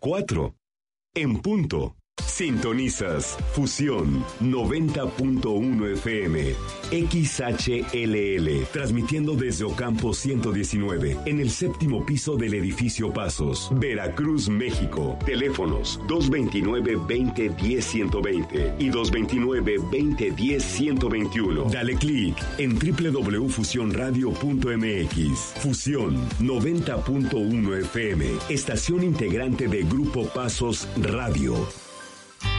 4. En punto. Sintonizas Fusión 90.1 FM XHLL, transmitiendo desde Ocampo 119, en el 7º piso del edificio Pasos, Veracruz, México. Teléfonos 229-2010-120 y 229-2010-121. Dale clic en www.fusionradio.mx. Fusión 90.1 FM, estación integrante de Grupo Pasos Radio.